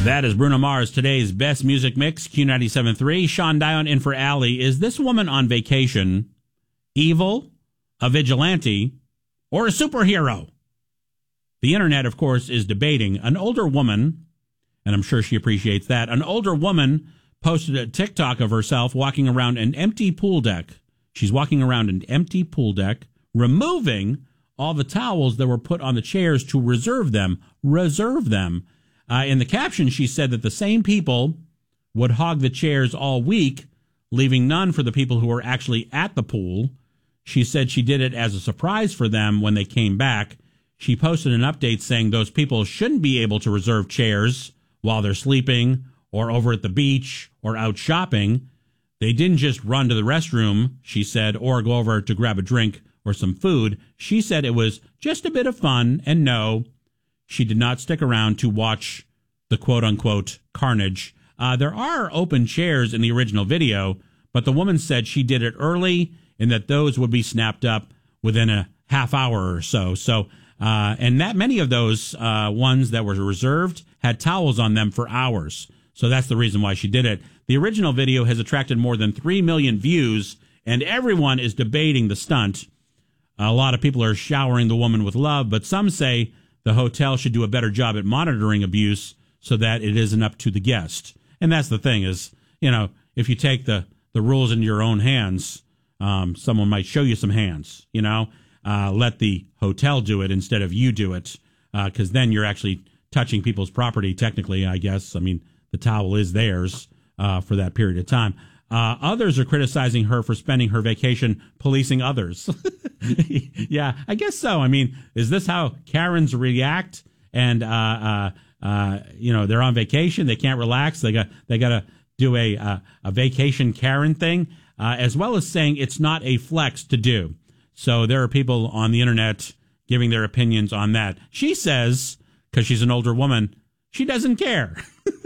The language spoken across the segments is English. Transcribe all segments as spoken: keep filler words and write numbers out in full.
That is Bruno Mars, today's best music mix, Q ninety-seven point three. Sean Dion in for Allie. Is this woman on vacation evil, a vigilante, or a superhero? The internet, of course, is debating. An older woman, and I'm sure she appreciates that, an older woman posted a TikTok of herself walking around an empty pool deck. She's walking around an empty pool deck, removing all the towels that were put on the chairs to reserve them. Reserve them. Uh, in the caption, she said that the same people would hog the chairs all week, leaving none for the people who were actually at the pool. She said she did it as a surprise for them when they came back. She posted an update saying those people shouldn't be able to reserve chairs while they're sleeping or over at the beach or out shopping. They didn't just run to the restroom, she said, or go over to grab a drink or some food. She said it was just a bit of fun, and no, she did not stick around to watch the quote-unquote carnage. Uh, there are open chairs in the original video, but the woman said she did it early and that those would be snapped up within a half hour or so. So, uh, and that many of those uh, ones that were reserved had towels on them for hours. So that's the reason why she did it. The original video has attracted more than three million views, and everyone is debating the stunt. A lot of people are showering the woman with love, but some say the hotel should do a better job at monitoring abuse so that it isn't up to the guest. And that's the thing is, you know, if you take the, the rules into your own hands, um, someone might show you some hands, you know, uh, let the hotel do it instead of you do it. Uh, cause then you're actually touching people's property. Technically, I guess. I mean, the towel is theirs, uh, for that period of time. Uh, others are criticizing her for spending her vacation policing others. Yeah, I guess so. I mean, is this how Karens react? And, uh, uh, uh, you know, they're on vacation. They can't relax. They got they got to do a, uh, a vacation Karen thing, uh, as well as saying it's not a flex to do. So there are people on the internet giving their opinions on that. She says, because she's an older woman, she doesn't care.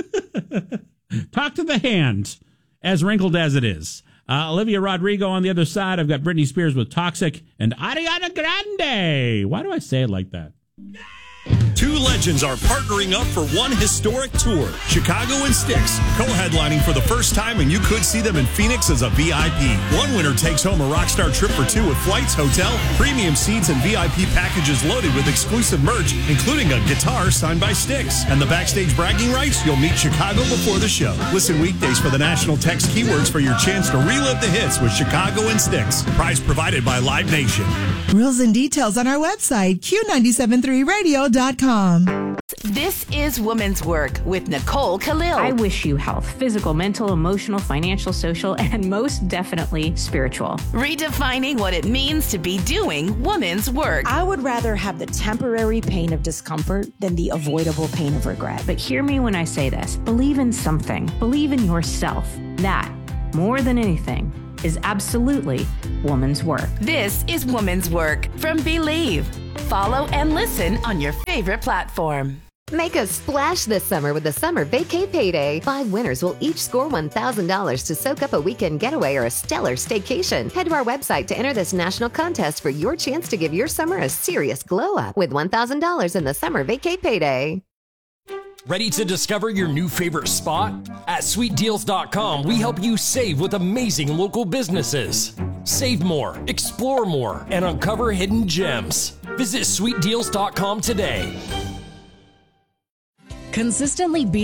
Talk to the hand. As wrinkled as it is. Uh, Olivia Rodrigo on the other side. I've got Britney Spears with Toxic and Ariana Grande. Why do I say it like that? Two legends are partnering up for one historic tour. Chicago and Styx, co-headlining for the first time, and you could see them in Phoenix as a V I P. One winner takes home a rockstar trip for two with flights, hotel, premium seats, and V I P packages loaded with exclusive merch, including a guitar signed by Styx. And the backstage bragging rights, you'll meet Chicago before the show. Listen weekdays for the national text keywords for your chance to relive the hits with Chicago and Styx. Prize provided by Live Nation. Rules and details on our website, Q nine seven three radio dot com. This is Women's Work with Nicole Khalil. I wish you health, physical, mental, emotional, financial, social, and most definitely spiritual. Redefining what it means to be doing women's work. I would rather have the temporary pain of discomfort than the avoidable pain of regret. But hear me when I say this. Believe in something. Believe in yourself. That, more than anything, is absolutely woman's work. This is Woman's Work from Believe. Follow and listen on your favorite platform. Make a splash this summer with the Summer Vacay Payday. Five winners will each score one thousand dollars to soak up a weekend getaway or a stellar staycation. Head to our website to enter this national contest for your chance to give your summer a serious glow up with one thousand dollars in the Summer Vacay Payday. Ready to discover your new favorite spot? At sweet deals dot com, we help you save with amazing local businesses. Save more, explore more, and uncover hidden gems. Visit sweet deals dot com today. Consistently be